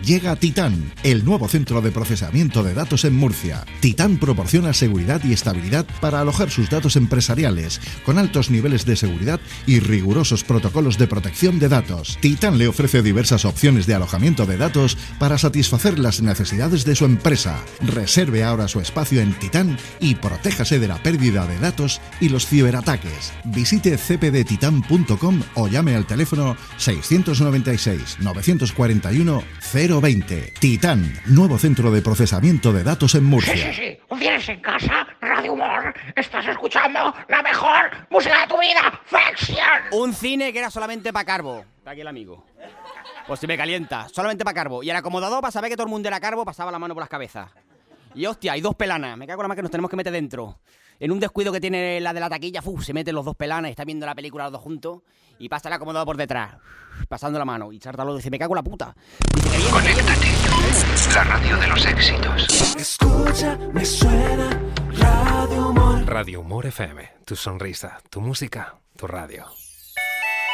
Llega Titán, el nuevo centro de procesamiento de datos en Murcia. Titán proporciona seguridad y estabilidad para alojar sus datos empresariales, con altos niveles de seguridad y rigurosos protocolos de protección de datos. Titán le ofrece diversas opciones de alojamiento de datos para satisfacer las necesidades de su empresa. Reserve ahora su espacio en Titán y protéjase de la pérdida de datos y los ciberataques. Visite cpdtitan.com o llame al teléfono 696 941 020. Titán, nuevo centro de procesamiento de datos en Murcia. Sí. ¿Tienes en casa Radio Humor? Estás escuchando la mejor música de tu vida. ¡Fiction! Un cine que era solamente para Carbo. Está aquí el amigo. Pues si me calienta, solamente para Carbo. Y el acomodador, para saber que todo el mundo era Carbo, pasaba la mano por las cabezas. Y hostia, hay 2 pelanas. Me cago en la más que nos tenemos que meter dentro. En un descuido que tiene la de la taquilla, se meten los 2 pelanas y está viendo la película los 2 juntos. Y pasa el acomodador por detrás, pasando la mano. Y Chartalo dice, me cago en la puta. Dice, Conéctate. La radio de los éxitos. Escucha, me suena Radio Humor. Radio Humor FM. Tu sonrisa, tu música, tu radio.